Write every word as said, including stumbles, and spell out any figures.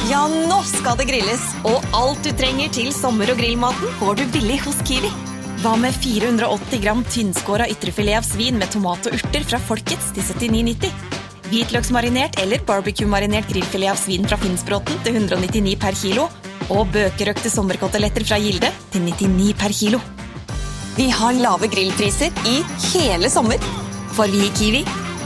Ja, nå skal det grilles, og alt du trenger til sommer- og grillmaten får du billig hos Kiwi. Hva med fire hundre og åtti gram tynnskåret ytrefilet av svin med tomat og urter fra Folkets til syttini nitti? Hvitløksmarinert eller barbecue-marinert grillfilet av svin fra Finnsbråten til hundre og nittini per kilo, og bøkerøkte sommerkoteletter fra Gilde til nittini per kilo. Vi har lave grillpriser i hele sommer, for vi i Kiwi